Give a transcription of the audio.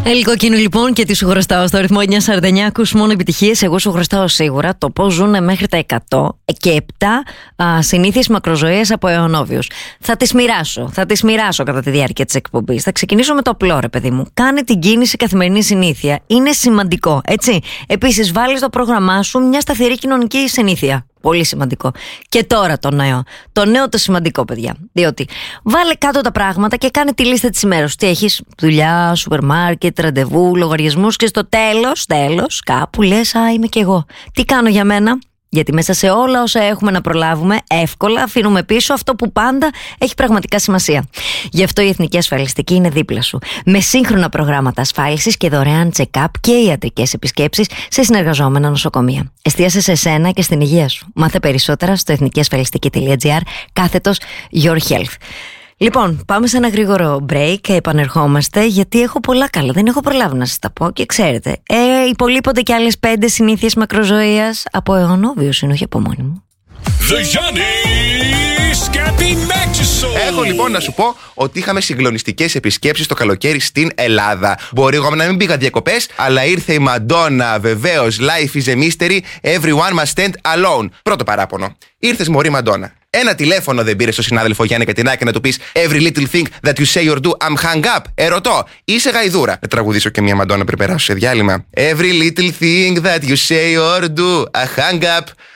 Ελκοκίνου λοιπόν, και τι σου χρωστάω στο ρυθμό 949. Ακούς μόνο επιτυχίες. Εγώ σου χρωστάω σίγουρα το πώς ζουν μέχρι τα 100 και 7 συνήθειες μακροζωίας από αιωνόβιους. Θα τις μοιράσω κατά τη διάρκεια της εκπομπής. Θα ξεκινήσω με το απλό, ρε παιδί μου. Κάνε την κίνηση καθημερινή συνήθεια. Είναι σημαντικό, έτσι. Επίσης, βάλει στο πρόγραμμά σου μια σταθερή κοινωνική συνήθεια. Πολύ σημαντικό. Και τώρα το νέο. Το νέο το σημαντικό, παιδιά. Διότι βάλε κάτω τα πράγματα και κάνε τη λίστα της ημέρας. Τι έχεις? Δουλειά, σούπερ μάρκετ, ραντεβού, λογαριασμούς, και στο τέλος, κάπου λες, είμαι κι εγώ. Τι κάνω για μένα? Γιατί μέσα σε όλα όσα έχουμε να προλάβουμε, εύκολα αφήνουμε πίσω αυτό που πάντα έχει πραγματικά σημασία. Γι' αυτό η Εθνική Ασφαλιστική είναι δίπλα σου. Με σύγχρονα προγράμματα ασφάλισης και δωρεάν check-up και ιατρικές επισκέψεις σε συνεργαζόμενα νοσοκομεία. Εστίασε σε σένα και στην υγεία σου. Μάθε περισσότερα στο εθνικιασφαλιστική.gr/your health. Λοιπόν, πάμε σε ένα γρήγορο break και επανερχόμαστε, γιατί έχω πολλά καλά. Δεν έχω προλάβει να σας τα πω και ξέρετε. Υπολείπονται και άλλες 5 συνήθειες μακροζωίας από αιωνόβιους, είναι, όχι από μόνη μου. Έχω λοιπόν να σου πω ότι είχαμε συγκλονιστικές επισκέψεις το καλοκαίρι στην Ελλάδα. Μπορεί εγώ να μην πήγα διακοπές, αλλά ήρθε η Μαντόνα, βεβαίως. Life is a mystery, everyone must stand alone. Πρώτο παράπονο. Ήρθες, μωρή Μαντόνα. Ένα τηλέφωνο δεν πήρε στον συνάδελφο Γιάννη Κατινάκη να του πεις Every little thing that you say or do, I'm hung up. Ερωτώ, είσαι γαϊδούρα? Να τραγουδήσω και μια Μαντόνα πριν περάσω σε διάλειμμα. Every little thing that you say or do, I hung up.